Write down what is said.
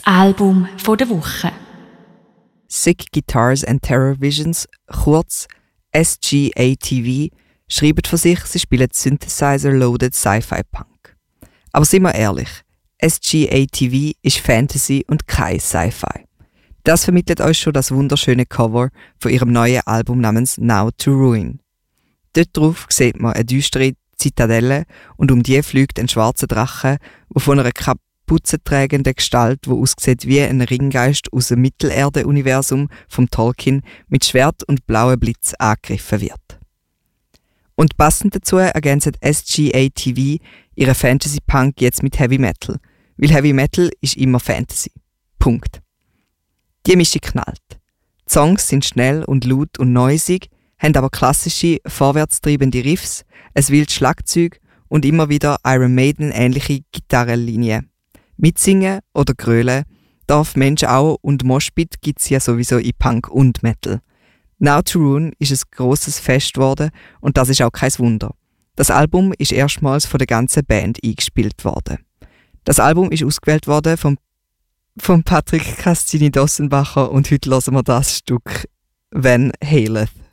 Album der Woche. Sick Guitars and Terror Visions, kurz SGATV, schreibt von sich, sie spielen Synthesizer-loaded Sci-Fi-Punk. Aber sind wir ehrlich, SGATV ist Fantasy und kein Sci-Fi. Das vermittelt euch schon das wunderschöne Cover von ihrem neuen Album namens Now to Ruin. Dort drauf sieht man eine düstere Zitadelle und um die fliegt ein schwarzer Drache, der von einer kapuzentragenden Gestalt, die aussieht wie ein Ringgeist aus dem Mittelerde-Universum vom Tolkien, mit Schwert und blauem Blitz angegriffen wird. Und passend dazu ergänzt SGATV ihre Fantasy-Punk jetzt mit Heavy Metal, weil Heavy Metal ist immer Fantasy. Punkt. Die Mischung knallt. Die Songs sind schnell und laut und noisig, haben aber klassische, vorwärtstreibende Riffs, ein wildes Schlagzeug und immer wieder Iron Maiden-ähnliche Gitarrenlinien. Mitsingen oder grölen darf Mensch auch und Moshpit gibt es ja sowieso in Punk und Metal. Now to Ruin ist ein grosses Fest geworden und das ist auch kein Wunder. Das Album ist erstmals von der ganzen Band eingespielt worden. Das Album ist ausgewählt worden von Patrick Castini-Dossenbacher und heute hören wir das Stück Van Haleth.